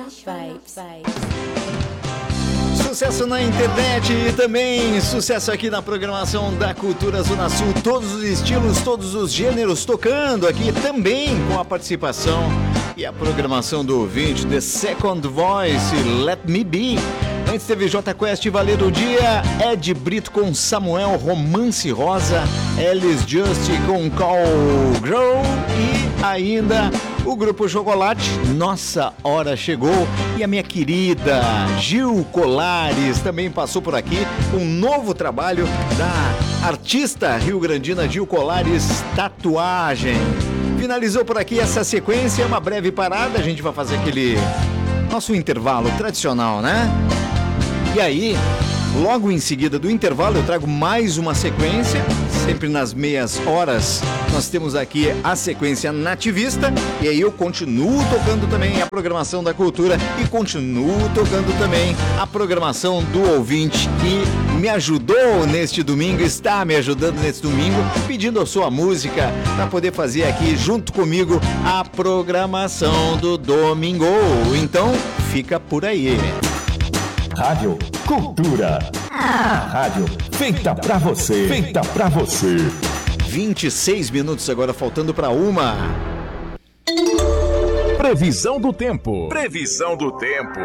Sucesso na internet e também sucesso aqui na programação da Cultura Zona Sul. Todos os estilos, todos os gêneros tocando aqui também com a participação e a programação do ouvinte. The Second Voice, Let Me Be. Antes teve J Quest, Valer do Dia, Ed Brito com Samuel, Romance Rosa, Alice Just com Call Grow e ainda o Grupo Chocolate, Nossa Hora Chegou. E a minha querida Gil Colares também passou por aqui, um novo trabalho da artista rio-grandina Gil Colares, Tatuagem. Finalizou por aqui essa sequência, uma breve parada, a gente vai fazer aquele nosso intervalo tradicional, né? E aí, logo em seguida do intervalo, eu trago mais uma sequência, sempre nas meias horas. Nós temos aqui a sequência nativista, e aí eu continuo tocando também a programação da cultura e continuo tocando também a programação do ouvinte que me ajudou neste domingo, está me ajudando neste domingo, pedindo a sua música para poder fazer aqui junto comigo a programação do domingo. Então, fica por aí. Rádio Cultura. A rádio feita pra você. Feita pra você. 26 minutos agora, faltando para uma. Previsão do tempo. Previsão do tempo.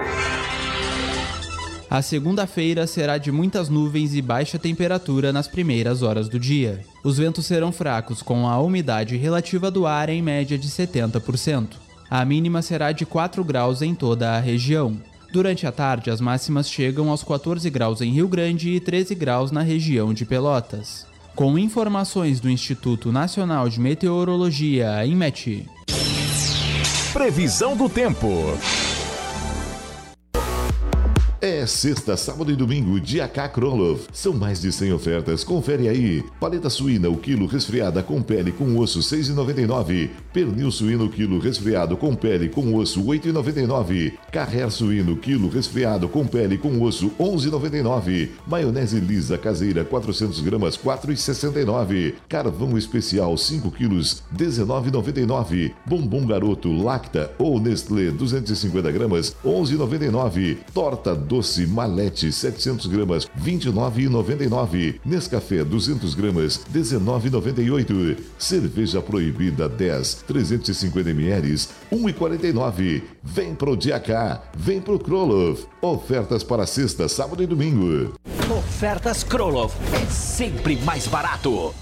A segunda-feira será de muitas nuvens e baixa temperatura nas primeiras horas do dia. Os ventos serão fracos, com a umidade relativa do ar em média de 70%. A mínima será de 4 graus em toda a região. Durante a tarde, as máximas chegam aos 14 graus em Rio Grande e 13 graus na região de Pelotas. Com informações do Instituto Nacional de Meteorologia, INMET. Previsão do tempo. É sexta, sábado e domingo, dia K Krolov. São mais de 100 ofertas, confere aí. Paleta suína, o quilo resfriada com pele com osso, R$ 6,99. Pernil suíno, quilo resfriado com pele com osso, R$ 8,99. Carré suíno, quilo resfriado com pele com osso, R$ 11,99. Maionese lisa caseira, 400 gramas, R$ 4,69. Carvão especial, 5 quilos, R$ 19,99. Bombom Garoto, Lacta ou Nestlé, 250 gramas, R$ 11,99. Torta doce Malete, 700 gramas, R$ 29,99. Nescafé, 200 gramas, R$ 19,98. Cerveja Proibida 10, 350 ml, R$ 1,49. Vem pro dia K, vem pro Krolov. Ofertas para sexta, sábado e domingo. Ofertas Krolov, é sempre mais barato.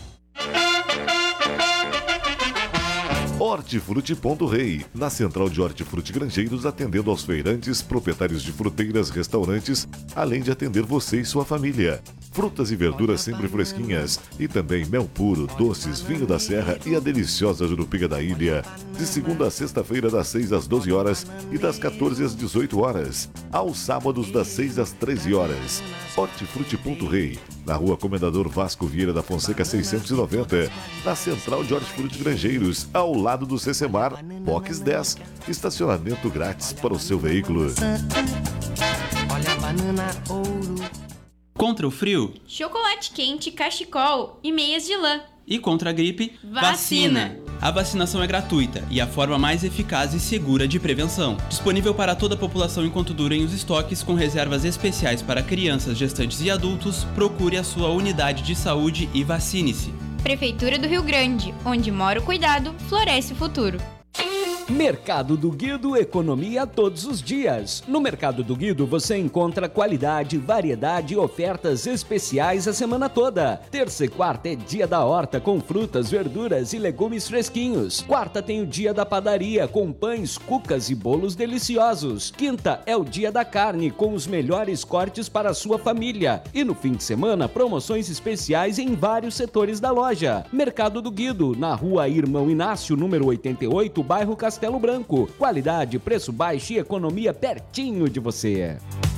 Hortifruti Ponto Rei, na central de Hortifruti Grangeiros, atendendo aos feirantes, proprietários de fruteiras, restaurantes, além de atender você e sua família. Frutas e verduras sempre fresquinhas e também mel puro, doces, vinho da serra e a deliciosa jurupiga da ilha. De segunda a sexta-feira, das 6 às 12 horas e das 14 às 18 horas. Aos sábados, das 6 às 13 horas. Hortifruti Ponto Rei, na rua Comendador Vasco Vieira da Fonseca 690, na central de Hortifruti Grangeiros, ao lado do Cecemar, Box 10, estacionamento grátis para o seu veículo. Olha a banana ouro. Contra o frio, chocolate quente, cachecol e meias de lã. E contra a gripe, vacina! A vacinação é gratuita e a forma mais eficaz e segura de prevenção. Disponível para toda a população enquanto durem os estoques, com reservas especiais para crianças, gestantes e adultos. Procure a sua unidade de saúde e vacine-se. Prefeitura do Rio Grande, onde mora o cuidado, floresce o futuro. Mercado do Guido, economia todos os dias. No Mercado do Guido você encontra qualidade, variedade e ofertas especiais a semana toda. Terça e quarta é dia da horta com frutas, verduras e legumes fresquinhos. Quarta tem o dia da padaria com pães, cucas e bolos deliciosos. Quinta é o dia da carne com os melhores cortes para a sua família. E no fim de semana, promoções especiais em vários setores da loja. Mercado do Guido, na rua Irmão Inácio, número 88, bairro Castelo Branco. Qualidade, preço baixo e economia pertinho de você.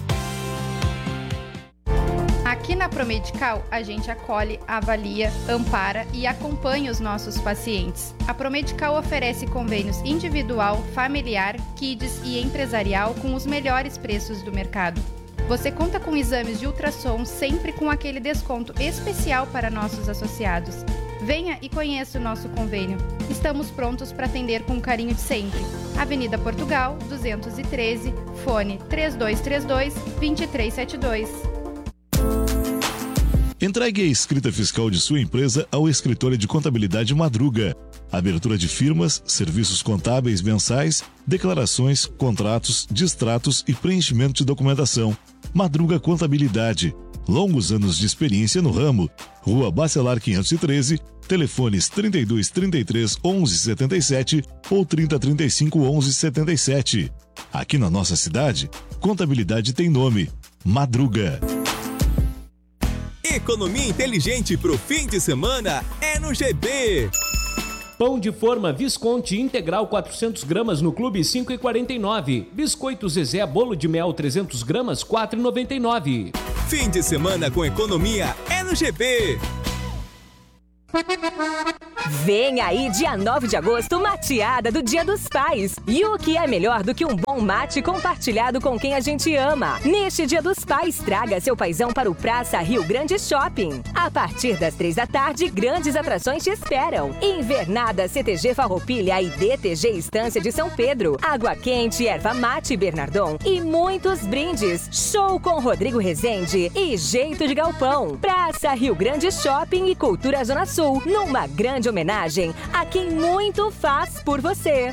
Aqui na Promedical, a gente acolhe, avalia, ampara e acompanha os nossos pacientes. A Promedical oferece convênios individual, familiar, kids e empresarial com os melhores preços do mercado. Você conta com exames de ultrassom sempre com aquele desconto especial para nossos associados. Venha e conheça o nosso convênio. Estamos prontos para atender com o carinho de sempre. Avenida Portugal, 213, fone 3232-2372. Entregue a escrita fiscal de sua empresa ao escritório de contabilidade Madruga. Abertura de firmas, serviços contábeis mensais, declarações, contratos, distratos e preenchimento de documentação. Madruga Contabilidade. Longos anos de experiência no ramo. Rua Bacelar 513, telefones 3233 1177 ou 3035 1177. Aqui na nossa cidade, contabilidade tem nome: Madruga. Economia inteligente pro fim de semana é no GB. Pão de forma Visconti integral 400 gramas no Clube 5,49. Biscoito Zezé bolo de mel 300 gramas 4,99. Fim de semana com economia é no GB. Vem aí, dia 9 de agosto, mateada do Dia dos Pais. E o que é melhor do que um bom mate compartilhado com quem a gente ama? Neste Dia dos Pais, traga seu paizão para o Praça Rio Grande Shopping. A partir das 3 da tarde, grandes atrações te esperam. Invernada CTG Farroupilha e DTG Estância de São Pedro. Água quente, erva mate Bernardon e muitos brindes. Show com Rodrigo Rezende e Jeito de Galpão. Praça Rio Grande Shopping e Cultura Zona Sul. Numa grande homenagem a quem muito faz por você.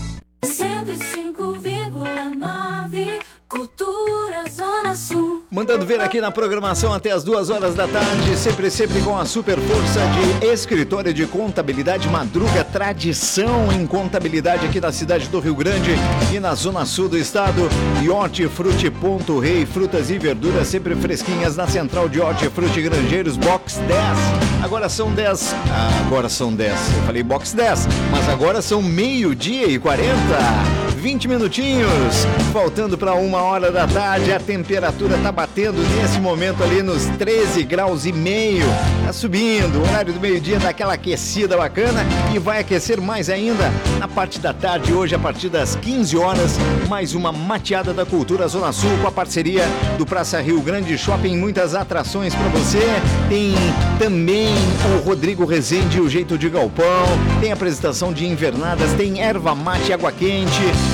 105,9 Cultura Zona Sul. Mandando ver aqui na programação até as 2 horas da tarde, sempre com a super força de Escritório de Contabilidade Madruga, tradição em contabilidade aqui na cidade do Rio Grande e na zona sul do estado. E Hortifruti Ponto Rei, frutas e verduras sempre fresquinhas na central de Hortifruti Grangeiros, box 10. Agora são 10. Eu falei box 10, mas agora são 12:40. 20 minutinhos, faltando para 1h da tarde. A temperatura tá batendo nesse momento ali nos 13 graus e meio. Tá subindo, o horário do meio-dia dá aquela aquecida bacana e vai aquecer mais ainda na parte da tarde. Hoje, a partir das 15 horas, mais uma mateada da Cultura Zona Sul com a parceria do Praça Rio Grande Shopping. Muitas atrações para você. Tem também o Rodrigo Rezende e o Jeito de Galpão. Tem apresentação de invernadas, tem erva mate, água quente.